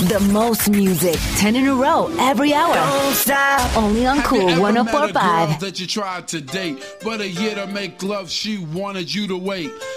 The most music, 10 in a row, every hour. Don't stop. Only on Cool 104.5. That you tried to date, but a year to make love, she wanted you to wait.